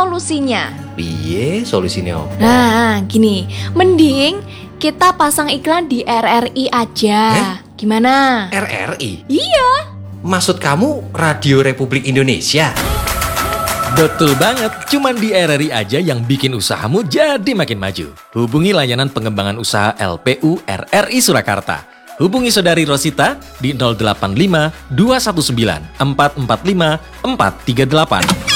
solusinya. Piye solusinya apa? Nah, gini, mending kita pasang iklan di RRI aja. Gimana? RRI? Iya. Maksud kamu Radio Republik Indonesia? Betul banget, cuman di RRI aja yang bikin usahamu jadi makin maju. Hubungi layanan pengembangan usaha LPU RRI Surakarta. Hubungi Saudari Rosita di 085 219 445 438.